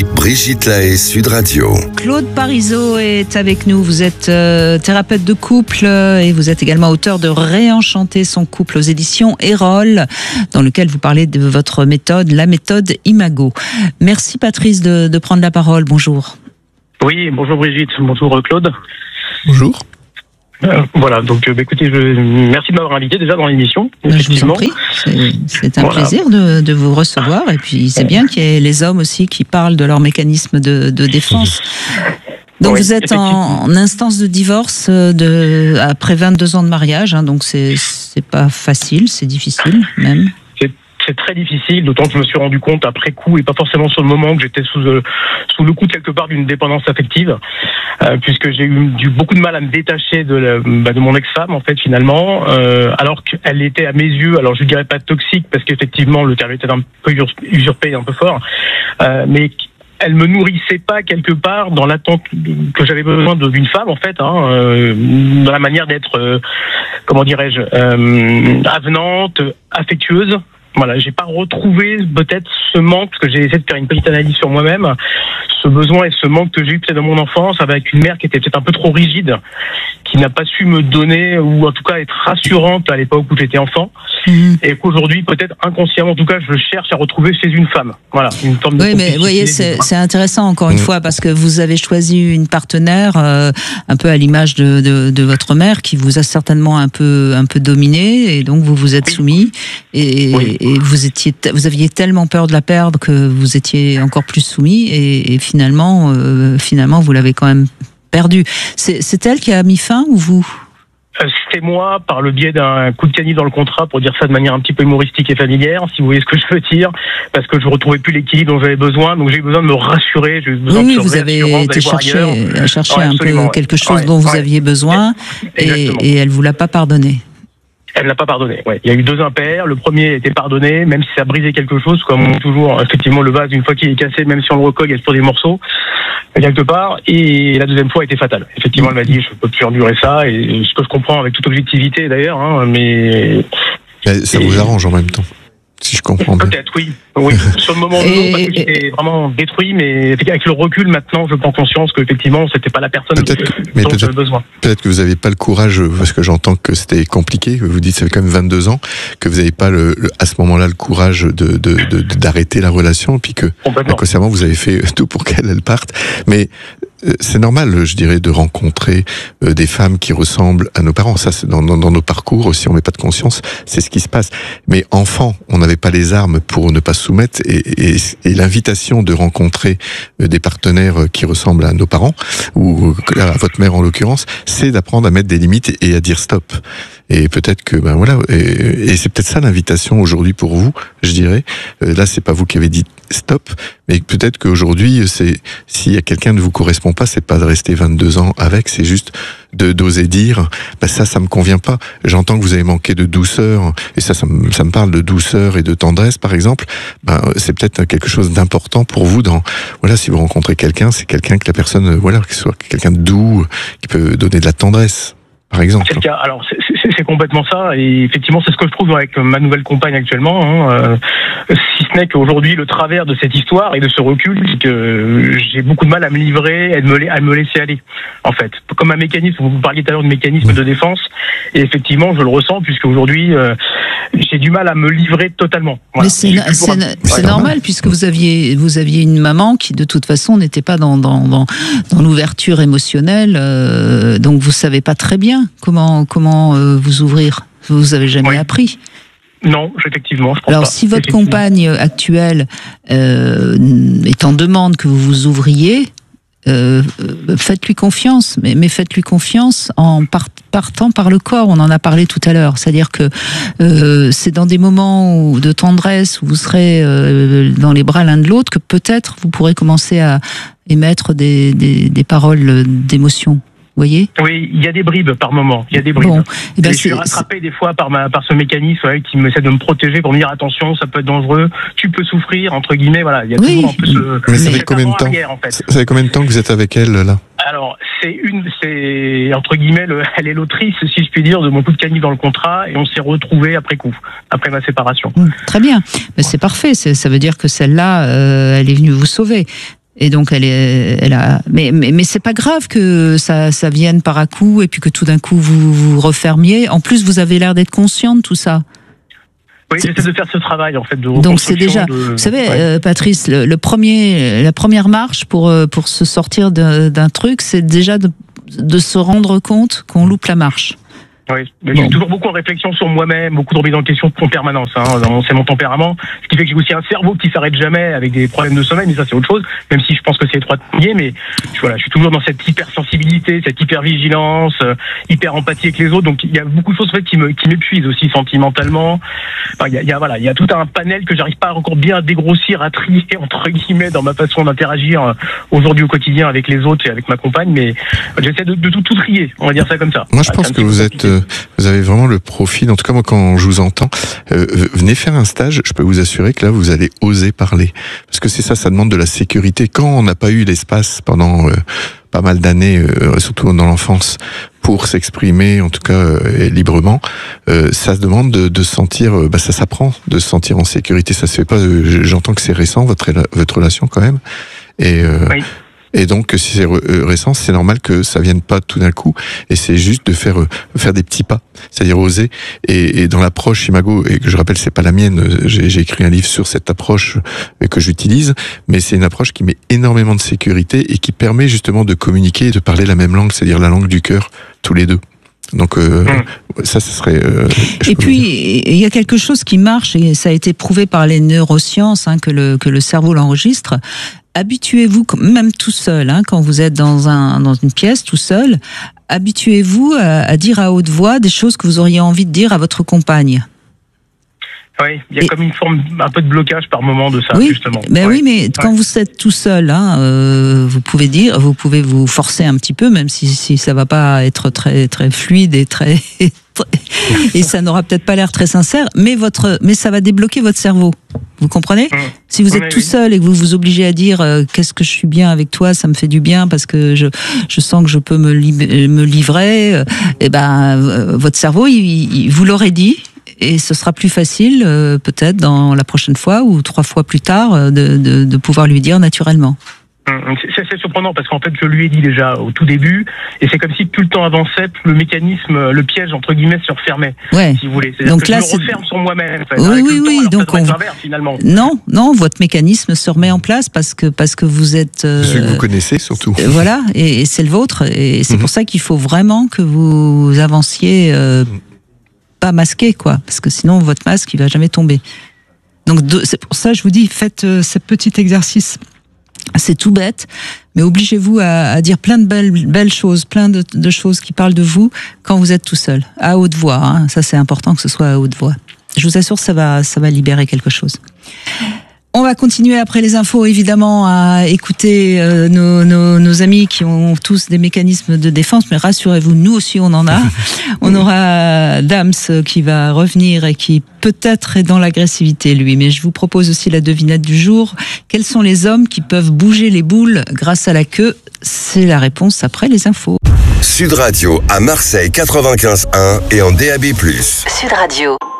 Brigitte Lahaie, Sud Radio. Claude Parisot est avec nous. Vous êtes thérapeute de couple et vous êtes également auteur de Réenchanter son couple aux éditions Erol, dans lequel vous parlez de votre méthode, la méthode Imago. Merci Patrice de prendre la parole. Bonjour. Oui, bonjour Brigitte, bonjour Claude. Bonjour. Voilà, donc écoutez, merci de m'avoir invité déjà dans l'émission. Je vous en prie, c'est un plaisir de vous recevoir. Et puis c'est bien qu'il y ait les hommes aussi qui parlent de leur mécanisme de défense. Donc vous êtes en instance de divorce après 22 ans de mariage, hein, donc c'est pas facile, c'est difficile même. C'est très difficile, d'autant que je me suis rendu compte après coup et pas forcément sur le moment que j'étais sous le coup quelque part d'une dépendance affective, puisque j'ai eu beaucoup de mal à me détacher de mon ex-femme en fait finalement, alors qu'elle était à mes yeux, alors je dirais pas toxique parce qu'effectivement le terme était un peu usurpé, un peu fort, mais elle me nourrissait pas quelque part dans l'attente que j'avais besoin d'une femme en fait, dans la manière d'être, comment dirais-je, avenante, affectueuse. Voilà, j'ai pas retrouvé peut-être ce manque, parce que j'ai essayé de faire une petite analyse sur moi-même, ce besoin et ce manque que j'ai eu peut-être dans mon enfance avec une mère qui était peut-être un peu trop rigide, qui n'a pas su me donner, ou en tout cas être rassurante à l'époque où j'étais enfant, et qu'aujourd'hui peut-être inconsciemment en tout cas je cherche à retrouver chez une femme. Voilà, une forme de oui, mais vous voyez, c'est intéressant encore une fois parce que vous avez choisi une partenaire un peu à l'image de votre mère qui vous a certainement un peu dominé et donc vous vous êtes soumis et vous aviez tellement peur de la perdre que vous étiez encore plus soumis et finalement vous l'avez quand même perdue. C'est elle qui a mis fin ou vous? C'était moi, par le biais d'un coup de canif dans le contrat, pour dire ça de manière un petit peu humoristique et familière, si vous voyez ce que je veux dire, parce que je retrouvais plus l'équilibre dont j'avais besoin, donc j'ai eu besoin de me rassurer, j'ai eu besoin de vous avez été chercher un peu quelque chose dont vous aviez besoin, et elle vous l'a pas pardonné. Elle ne l'a pas pardonné. Ouais. Il y a eu 2 impairs. Le premier était pardonné, même si ça a brisé quelque chose, comme on dit toujours, effectivement, le vase, une fois qu'il est cassé, même si on le recolle, il y a toujours des morceaux, quelque part. Et la deuxième fois a été fatale. Effectivement, elle m'a dit, je peux plus endurer ça, et ce que je comprends avec toute objectivité, d'ailleurs, mais ça vous arrange en même temps, si je comprends bien. Peut-être, oui. Sur le moment, non, parce que j'étais vraiment détruit, mais avec le recul, maintenant, je prends conscience qu'effectivement, c'était pas la personne dont j'avais besoin. Peut-être que vous n'avez pas le courage, parce que j'entends que c'était compliqué, que vous dites, ça fait quand même 22 ans, que vous n'avez pas à ce moment-là le courage d'arrêter la relation, puis que, inconsciemment, vous avez fait tout pour qu'elle parte. Mais, c'est normal, je dirais, de rencontrer des femmes qui ressemblent à nos parents. Ça, c'est dans nos parcours, si on met pas de conscience, c'est ce qui se passe. Mais enfant, on n'avait pas les armes pour ne pas soumettre, et l'invitation de rencontrer des partenaires qui ressemblent à nos parents, ou à votre mère en l'occurrence, c'est d'apprendre à mettre des limites et à dire stop. Et peut-être que, et c'est peut-être ça l'invitation aujourd'hui pour vous, je dirais. Là, c'est pas vous qui avez dit stop, mais peut-être qu'aujourd'hui, s'il y a quelqu'un ne vous correspond pas, c'est pas de rester 22 ans avec, c'est juste d'oser dire, ça me convient pas. J'entends que vous avez manqué de douceur, et ça me parle de douceur et de tendresse, par exemple. C'est peut-être quelque chose d'important pour vous si vous rencontrez quelqu'un, c'est quelqu'un que la personne, que ce soit quelqu'un de doux, qui peut donner de la tendresse, par exemple. C'est le cas. Alors, c'est complètement ça, et effectivement, c'est ce que je trouve avec ma nouvelle compagne actuellement, si ce n'est qu'aujourd'hui, le travers de cette histoire et de ce recul, c'est que j'ai beaucoup de mal à me livrer, à me laisser aller, en fait. Comme un mécanisme, vous parliez tout à l'heure de mécanisme de défense, et effectivement, je le ressens, puisque aujourd'hui, j'ai du mal à me livrer totalement. Voilà. Mais c'est normal, puisque vous aviez une maman qui, de toute façon, n'était pas dans l'ouverture émotionnelle, donc vous savez pas très bien comment vous ouvrir. Vous avez jamais appris. Non, effectivement. Je pense Alors, pas. si votre compagne actuelle est en demande que vous vous ouvriez, faites-lui confiance, mais faites-lui confiance en partant par le corps. On en a parlé tout à l'heure. C'est-à-dire que c'est dans des moments de tendresse où vous serez dans les bras l'un de l'autre que peut-être vous pourrez commencer à émettre des paroles d'émotion. Voyez ? Oui, il y a des bribes par moment. Il y a des bribes. Bon, je suis rattrapé des fois par ce mécanisme qui essaie de me protéger pour me dire attention, ça peut être dangereux, tu peux souffrir, entre guillemets, voilà. Il y a toujours un peu ce. Mais ça fait combien de temps en fait. Ça fait combien de temps que vous êtes avec elle là ? Alors, c'est entre guillemets, elle est l'autrice, si je puis dire, de mon coup de canif dans le contrat, et on s'est retrouvés après coup, après ma séparation. Très bien, mais c'est parfait. Ça veut dire que celle-là, elle est venue vous sauver. Et donc mais c'est pas grave que ça vienne par à coup et puis que tout d'un coup vous refermiez. En plus, vous avez l'air d'être conscient de tout ça. Oui, j'essaie de faire ce travail en fait de donc c'est déjà, vous savez, Patrice, la première marche pour se sortir d'un truc, c'est déjà de se rendre compte qu'on loupe la marche. Oui, mais je suis toujours beaucoup en réflexion sur moi-même, beaucoup de remise en question en permanence. C'est mon tempérament, ce qui fait que j'ai aussi un cerveau qui s'arrête jamais avec des problèmes de sommeil, mais ça c'est autre chose, même si je pense que c'est étroitement lié, mais voilà, je suis toujours dans cette hypersensibilité, cette hypervigilance, hyper empathie avec les autres, donc il y a beaucoup de choses en fait, qui m'épuisent aussi sentimentalement. Enfin, il y a tout un panel que j'arrive pas encore bien à dégrossir, à trier entre guillemets dans ma façon d'interagir aujourd'hui au quotidien avec les autres et avec ma compagne, mais j'essaie de tout trier, on va dire ça comme ça. Moi je pense que vous avez vraiment le profil, en tout cas moi quand je vous entends, venez faire un stage, je peux vous assurer que là vous allez oser parler. Parce que c'est ça demande de la sécurité. Quand on n'a pas eu l'espace pendant pas mal d'années, surtout dans l'enfance, pour s'exprimer, en tout cas librement, ça se demande de se sentir, ça s'apprend, de se sentir en sécurité. Ça se fait pas, j'entends que c'est récent, votre relation quand même. Oui. Et donc, si c'est récent, c'est normal que ça vienne pas tout d'un coup. Et c'est juste de faire des petits pas, c'est-à-dire oser. Et dans l'approche Imago, et que je rappelle, c'est pas la mienne. J'ai écrit un livre sur cette approche que j'utilise, mais c'est une approche qui met énormément de sécurité et qui permet justement de communiquer et de parler la même langue, c'est-à-dire la langue du cœur, tous les deux. Donc ça serait. Et puis il y a quelque chose qui marche et ça a été prouvé par les neurosciences que le cerveau l'enregistre. Habituez-vous, même tout seul, quand vous êtes dans une pièce tout seul, habituez-vous à dire à haute voix des choses que vous auriez envie de dire à votre compagne. Oui, il y a comme une forme, un peu de blocage par moment de ça, justement. Oui, mais quand vous êtes tout seul, vous pouvez vous forcer un petit peu, même si ça va pas être très très fluide et très et ça n'aura peut-être pas l'air très sincère, mais ça va débloquer votre cerveau. Vous comprenez ? Si vous êtes tout seul et que vous vous obligez à dire qu'est-ce que je suis bien avec toi, ça me fait du bien parce que je sens que je peux me livrer, votre cerveau, il vous l'aurait dit. Et ce sera plus facile, peut-être, dans la prochaine fois ou 3 fois plus tard, de pouvoir lui dire naturellement. C'est surprenant parce qu'en fait, je lui ai dit déjà au tout début, et c'est comme si plus le temps avançait, plus le mécanisme, le piège, entre guillemets, se refermait, si vous voulez. Donc que là, je me referme sur moi-même. Oui. Donc finalement. Non, votre mécanisme se remet en place parce que vous êtes... celui que vous connaissez, surtout. Voilà, et c'est le vôtre. Et c'est pour ça qu'il faut vraiment que vous avanciez... pas masqué, parce que sinon votre masque il va jamais tomber. Donc c'est pour ça que je vous dis, faites ce petit exercice. C'est tout bête, mais obligez-vous à dire plein de belles choses, plein de choses qui parlent de vous quand vous êtes tout seul, à haute voix. Ça c'est important que ce soit à haute voix. Je vous assure, ça va libérer quelque chose. On va continuer après les infos, évidemment, à écouter nos amis qui ont tous des mécanismes de défense, mais rassurez-vous, nous aussi on en a. On aura Dams qui va revenir et qui peut-être est dans l'agressivité, lui. Mais je vous propose aussi la devinette du jour. Quels sont les hommes qui peuvent bouger les boules grâce à la queue ? C'est la réponse après les infos. Sud Radio à Marseille 95.1 et en DAB+. Sud Radio.